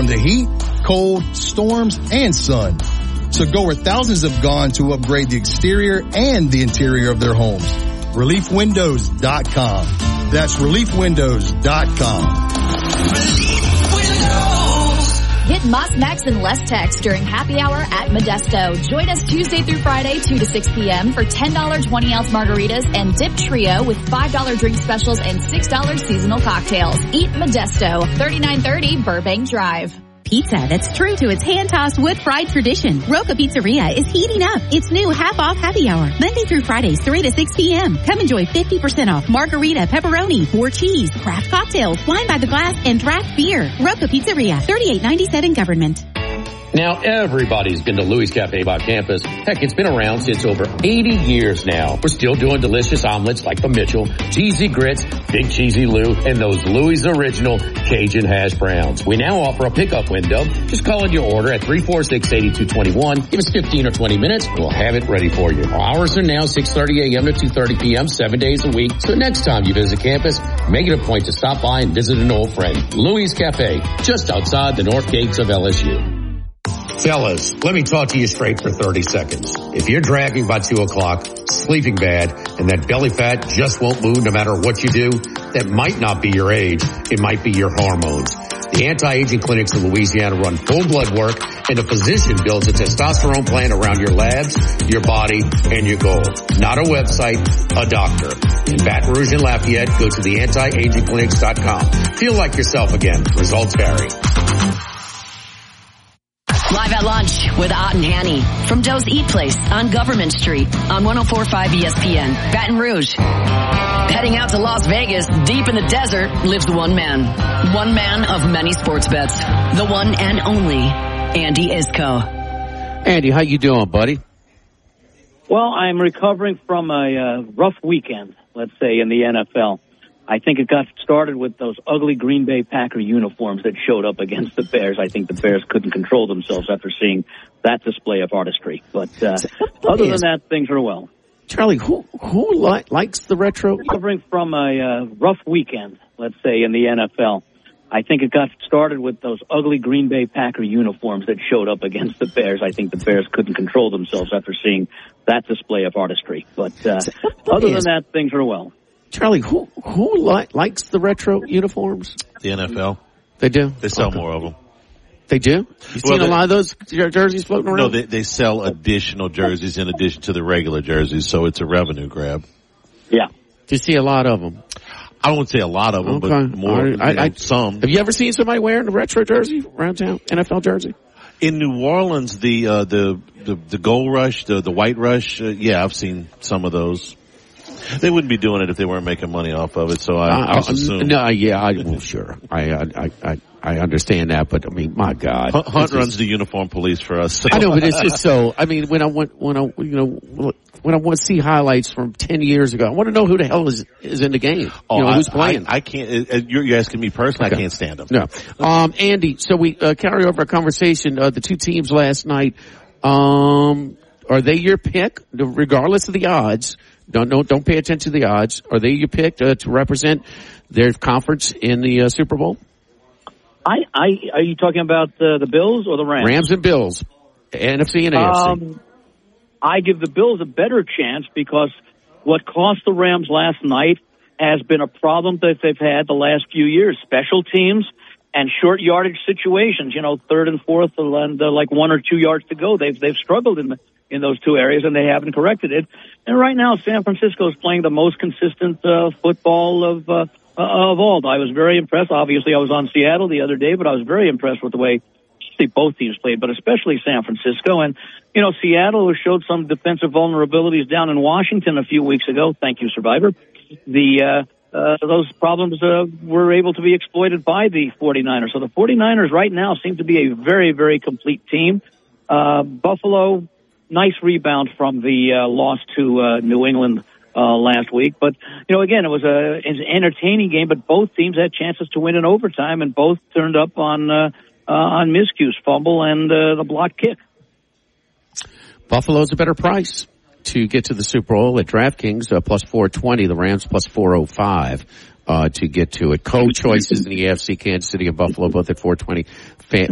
from the heat, cold, storms, and sun. So go where thousands have gone to upgrade the exterior and the interior of their homes. ReliefWindows.com. That's ReliefWindows.com. Get Moss Max and less text during happy hour at Modesto. Join us Tuesday through Friday, 2 to 6 p.m. for $10 20-ounce margaritas and Dip Trio with $5 drink specials and $6 seasonal cocktails. Eat Modesto, 3930 Burbank Drive. Pizza that's true to its hand-tossed wood-fried tradition. Roca Pizzeria is heating up its new half-off happy hour. Monday through Fridays, 3 to 6 p.m. Come enjoy 50% off margarita, pepperoni, 4 cheese, craft cocktails, wine by the glass, and draft beer. Roca Pizzeria, 3897 Government. Now everybody's been to Louis Cafe by campus. Heck, it's been around since over 80 years now. We're still doing delicious omelets like the Mitchell, cheesy grits, Big Cheesy Lou, and those Louis Original Cajun hash browns. We now offer a pickup window. Just call in your order at 346-8221. Give us 15 or 20 minutes. We'll have it ready for you. Our hours are now 6:30 a.m. to 2:30 p.m. 7 days a week. So next time you visit campus, make it a point to stop by and visit an old friend. Louis Cafe, just outside the north gates of LSU. Fellas, let me talk to you straight for 30 seconds. If you're dragging by 2 o'clock, sleeping bad, and that belly fat just won't move no matter what you do, that might not be your age. It might be your hormones. The anti-aging clinics in Louisiana run full blood work, and a physician builds a testosterone plan around your labs, your body, and your goals. Not a website, a doctor. In Baton Rouge and Lafayette, go to the antiagingclinics.com. Feel like yourself again. Results vary. Live at lunch with Ott and Hanny from Joe's Eat Place on Government Street on 104.5 ESPN, Baton Rouge. Heading out to Las Vegas, deep in the desert, lives one man. One man of many sports bets. The one and only Andy Iskoe. Andy, how you doing, buddy? Well, I'm recovering from a rough weekend, let's say, in the NFL. I think it got started with those ugly Green Bay Packer uniforms that showed up against the Bears. I think the Bears couldn't control themselves after seeing that display of artistry. But other than that, things are well. Charlie, who likes the retro? Recovering from a rough weekend, let's say, in the NFL. I think it got started with those ugly Green Bay Packer uniforms that showed up against the Bears. I think the Bears couldn't control themselves after seeing that display of artistry. But other than that, things are well. Charlie, who likes the retro uniforms? The NFL. They do? They sell more of them. They do? You've seen a lot of those jerseys floating around? No, they sell additional jerseys in addition to the regular jerseys, so it's a revenue grab. Yeah. Do you see a lot of them? I won't say a lot of them, but more, some. Have you ever seen somebody wearing a retro jersey around town, NFL jersey? In New Orleans, the Gold Rush, the White Rush, yeah, I've seen some of those. They wouldn't be doing it if they weren't making money off of it, so I assume. No, yeah, sure. I understand that, but I mean, my God. Hunt runs the uniform police for us. So. I know, but it's just so, I mean, when I want to see highlights from 10 years ago, I want to know who the hell is in the game. Who's playing. I can't, you're asking me personally, okay. I can't stand them. No. Andy, so we, carry over a conversation, the two teams last night, are they your pick, regardless of the odds? Don't pay attention to the odds. Are they your pick to represent their conference in the Super Bowl? Are you talking about the Bills or the Rams? Rams and Bills, NFC and AFC. I give the Bills a better chance because what cost the Rams last night has been a problem that they've had the last few years. Special teams and short yardage situations. Third and fourth, and like 1 or 2 yards to go. They've struggled in those two areas, and they haven't corrected it. And right now, San Francisco is playing the most consistent football of all. I was very impressed. Obviously, I was on Seattle the other day, but I was very impressed with the way both teams played, but especially San Francisco. And, Seattle showed some defensive vulnerabilities down in Washington a few weeks ago. Thank you, Survivor. Those problems were able to be exploited by the 49ers. So the 49ers right now seem to be a very, very complete team. Buffalo, nice rebound from the loss to New England last week. But, again, it was an entertaining game, but both teams had chances to win in overtime, and both turned up on miscues, fumble, and the block kick. Buffalo's a better price to get to the Super Bowl at DraftKings, plus 420, the Rams plus 405 to get to it. Co-choices in the AFC, Kansas City and Buffalo, both at 420.